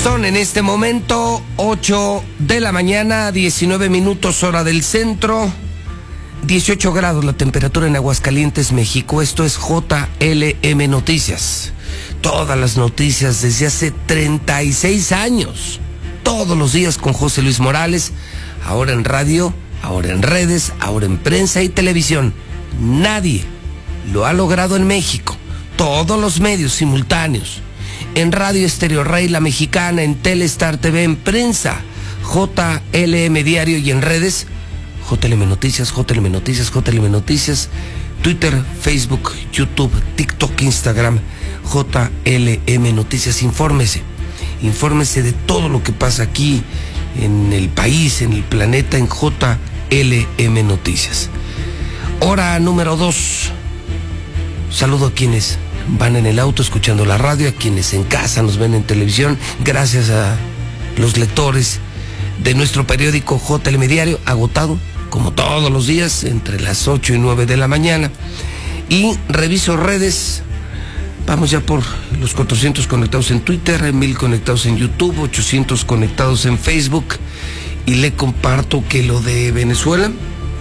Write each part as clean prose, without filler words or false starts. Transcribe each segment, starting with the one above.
Son en este momento 8 de la mañana, 19 minutos hora del centro, 18 grados la temperatura en Aguascalientes, México. Esto es JLM Noticias. Todas las noticias desde hace 36 años. Todos los días con José Luis Morales. Ahora en radio, ahora en redes, ahora en prensa y televisión. Nadie lo ha logrado en México. Todos los medios simultáneos. En Radio Estéreo Rey, La Mexicana, en Telestar TV, en prensa, JLM Diario y en redes, JLM Noticias, JLM Noticias, JLM Noticias, Twitter, Facebook, YouTube, TikTok, Instagram, JLM Noticias. Infórmese de todo lo que pasa aquí en el país, en el planeta, en JLM Noticias. Hora número 2. Saludo a quienes van en el auto escuchando la radio, a quienes en casa nos ven en televisión, gracias a los lectores de nuestro periódico JLM Diario, agotado como todos los días entre las 8 y 9 de la mañana. Y reviso redes, vamos ya por los 400 conectados en Twitter, 1000 conectados en YouTube, 800 conectados en Facebook, y le comparto que lo de Venezuela,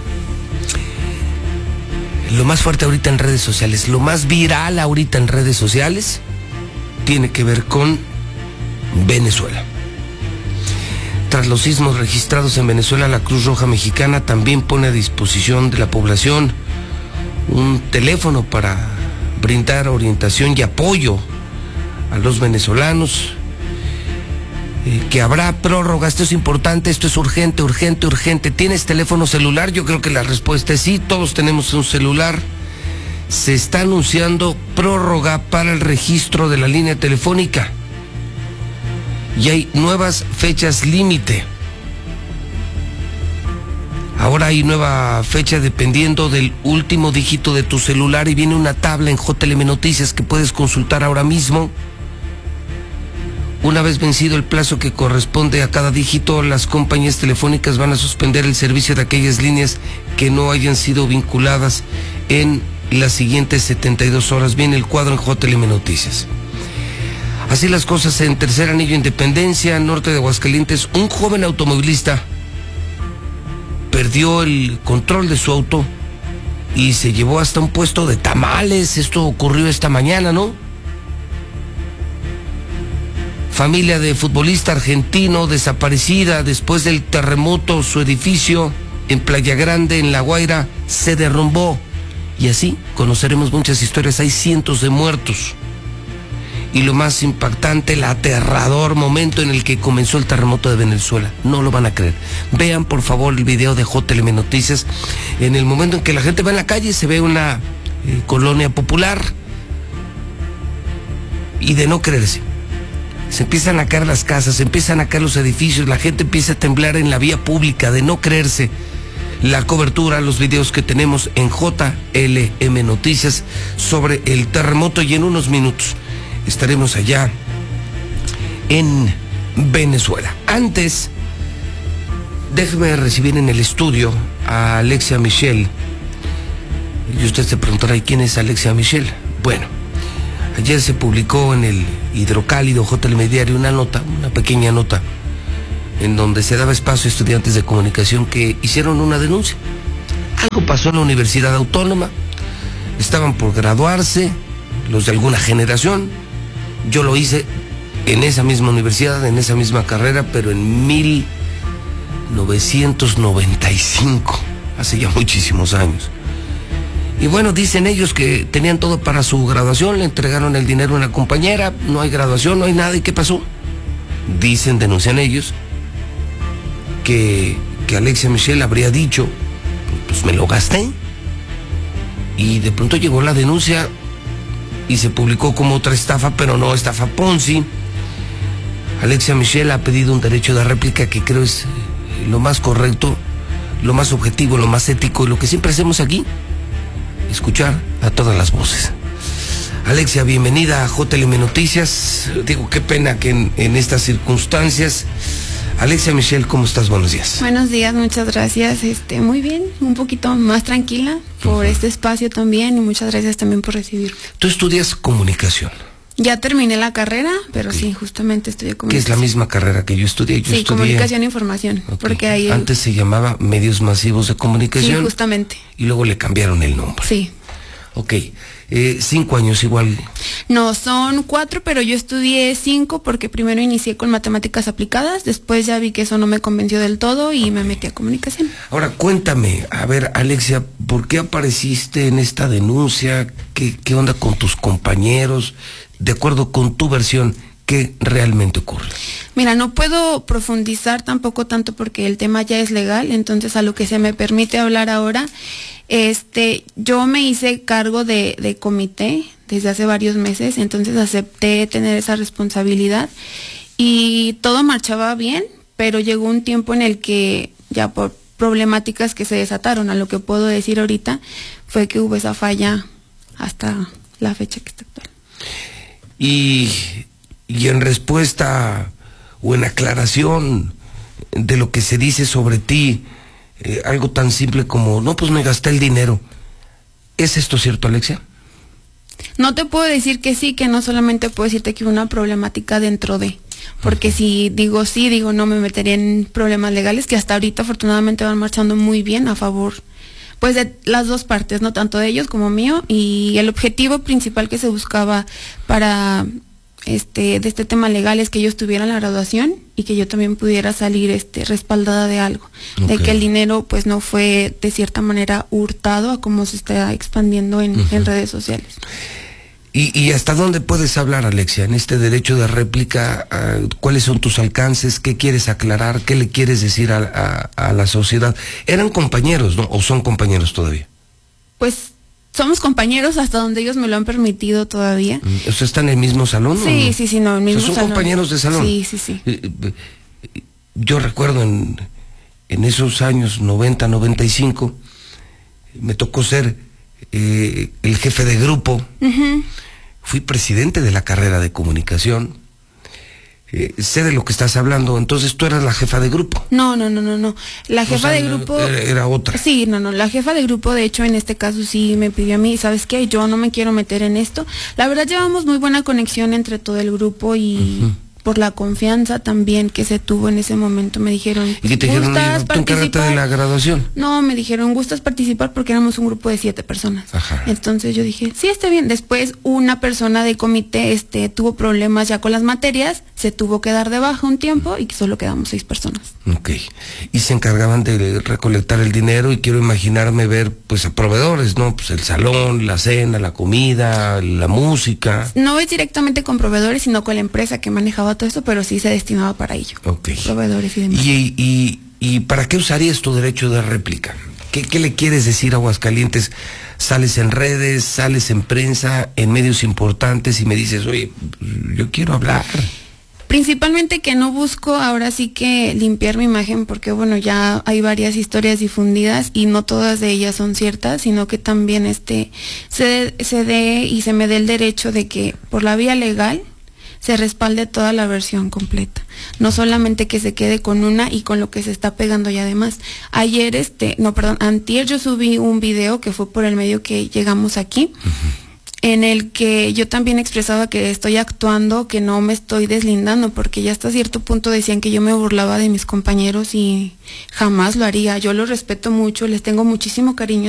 lo más fuerte ahorita en redes sociales, lo más viral ahorita en redes sociales, tiene que ver con Venezuela. Tras los sismos registrados en Venezuela, la Cruz Roja Mexicana también pone a disposición de la población un teléfono para brindar orientación y apoyo a los venezolanos. Que habrá prórroga, esto es importante, esto es urgente. ¿Tienes teléfono celular? Yo creo que la respuesta es sí, todos tenemos un celular. Se está anunciando prórroga para el registro de la línea telefónica. Y hay nuevas fechas límite. Ahora hay nueva fecha dependiendo del último dígito de tu celular y viene una tabla en JLM Noticias que puedes consultar ahora mismo. Una vez vencido el plazo que corresponde a cada dígito, las compañías telefónicas van a suspender el servicio de aquellas líneas que no hayan sido vinculadas en las siguientes 72 horas. Viene el cuadro en JLM Noticias. Así las cosas en Tercer Anillo Independencia, norte de Aguascalientes. Un joven automovilista perdió el control de su auto y se llevó hasta un puesto de tamales. Esto ocurrió esta mañana, ¿no? Familia de futbolista argentino desaparecida después del terremoto. Su edificio en Playa Grande, en La Guaira, se derrumbó. Y así conoceremos muchas historias. Hay cientos de muertos. Y lo más impactante, el aterrador momento en el que comenzó el terremoto de Venezuela. No lo van a creer. Vean por favor el video de JLM Noticias. En el momento en que la gente va en la calle, se ve una colonia popular. Y de no creerse, se empiezan a caer las casas, se empiezan a caer los edificios, la gente empieza a temblar en la vía pública, de no creerse. La cobertura, los videos que tenemos en JLM Noticias sobre el terremoto, y en unos minutos estaremos allá en Venezuela. Antes, déjeme recibir en el estudio a Alexia Michel. Y usted se preguntará, ¿y quién es Alexia Michel? Bueno, ayer se publicó en el Hidrocálido JLM Diario una pequeña nota, en donde se daba espacio a estudiantes de comunicación que hicieron una denuncia. Algo pasó en la Universidad Autónoma, estaban por graduarse, los de alguna generación. Yo lo hice en esa misma universidad, en esa misma carrera, pero en 1995, hace ya muchísimos años. Y bueno, dicen ellos que tenían todo para su graduación, le entregaron el dinero a una compañera, no hay graduación, no hay nada. ¿Y qué pasó? Denuncian ellos, que Alexia Michel habría dicho, pues me lo gasté. Y de pronto llegó la denuncia y se publicó como otra estafa, pero no estafa Ponzi. Alexia Michel ha pedido un derecho de réplica que creo es lo más correcto, lo más objetivo, lo más ético y lo que siempre hacemos aquí. Escuchar a todas las voces. Alexia, bienvenida a JLM Noticias. Digo, qué pena que en estas circunstancias. Alexia Michel, ¿cómo estás? Buenos días. Buenos días, muchas gracias. Muy bien, un poquito más tranquila por este espacio también, y muchas gracias también por recibirme. Tú estudias comunicación. Ya terminé la carrera, pero sí, justamente estudié Que comunicación. es la misma carrera que yo estudié. Yo Sí, estudié, comunicación e información, ok. porque ahí... Antes se llamaba Medios Masivos de Sí, Comunicación justamente. y luego le cambiaron el nombre. Sí. Ok, 5 años igual. No, son 4, pero yo estudié 5 porque primero inicié con matemáticas aplicadas, después ya vi que eso no me convenció del todo y me metí a comunicación. Ahora cuéntame, a ver, Alexia, ¿por qué apareciste en esta denuncia? ¿Qué onda con tus compañeros? De acuerdo con tu versión, ¿qué realmente ocurre? Mira, no puedo profundizar tampoco tanto porque el tema ya es legal, entonces a lo que se me permite hablar ahora, yo me hice cargo de comité desde hace varios meses, entonces acepté tener esa responsabilidad y todo marchaba bien, pero llegó un tiempo en el que ya por problemáticas que se desataron, a lo que puedo decir ahorita, fue que hubo esa falla hasta la fecha que está actual. Y en respuesta o en aclaración de lo que se dice sobre ti, algo tan simple como, no, pues me gasté el dinero. ¿Es esto cierto, Alexia? No te puedo decir que sí, que no, solamente puedo decirte que hubo una problemática dentro de, porque si digo sí, digo no, me metería en problemas legales que hasta ahorita afortunadamente van marchando muy bien a favor, pues de las dos partes, no tanto de ellos como mío, y el objetivo principal que se buscaba para de este tema legal es que ellos tuvieran la graduación y que yo también pudiera salir respaldada de algo, de que el dinero pues no fue de cierta manera hurtado a como se está expandiendo en redes sociales. ¿Y hasta dónde puedes hablar, Alexia, en este derecho de réplica? ¿Cuáles son tus alcances? ¿Qué quieres aclarar? ¿Qué le quieres decir a la sociedad? ¿Eran compañeros, no? ¿O son compañeros todavía? Pues somos compañeros hasta donde ellos me lo han permitido todavía. ¿O sea, están en el mismo salón? Sí, ¿no? sí, no, en el mismo ¿Son salón. compañeros de salón? Sí, sí, sí. Yo recuerdo en esos años 90, 95, me tocó ser el jefe de grupo. Fui presidente de la carrera de comunicación. Sé de lo que estás hablando. Entonces tú eras la jefa de grupo. No. La jefa de grupo era otra. Sí, no. La jefa de grupo, de hecho, en este caso sí me pidió a mí, ¿sabes qué? Yo no me quiero meter en esto. La verdad llevamos muy buena conexión entre todo el grupo y por la confianza también que se tuvo en ese momento me dijeron, ¿y qué te dijeron? ¿Tú encárgate de la graduación? No, me dijeron, ¿gustas participar? Porque éramos un grupo de 7 personas. Ajá. Entonces yo dije, sí, está bien. Después una persona de comité tuvo problemas ya con las materias, se tuvo que dar de baja un tiempo y solo quedamos 6 personas. Ok. Y se encargaban de recolectar el dinero, y quiero imaginarme ver pues a proveedores, ¿no? Pues el salón, la cena, la comida, la música. No es directamente con proveedores, sino con la empresa que manejaba todo esto, pero sí se destinaba para ello. Ok. Proveedores y demás. ¿Y para qué usarías tu derecho de réplica? ¿Qué le quieres decir a Aguascalientes? Sales en redes, sales en prensa, en medios importantes y me dices, oye, yo quiero hablar. Principalmente que no busco ahora sí que limpiar mi imagen, porque bueno, ya hay varias historias difundidas y no todas de ellas son ciertas, sino que también se dé y se me dé el derecho de que por la vía legal se respalde toda la versión completa, no solamente que se quede con una y con lo que se está pegando y además. Antier yo subí un video que fue por el medio que llegamos aquí, en el que yo también expresaba que estoy actuando, que no me estoy deslindando, porque ya hasta cierto punto decían que yo me burlaba de mis compañeros y jamás lo haría. Yo los respeto mucho, les tengo muchísimo cariño.